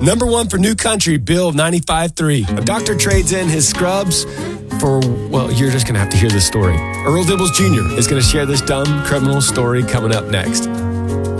Number one for New Country, Bill 95.3. A doctor trades in his scrubs for, well, you're just going to have to hear this story. Earl Dibbles Jr. is going to share this dumb criminal story coming up next.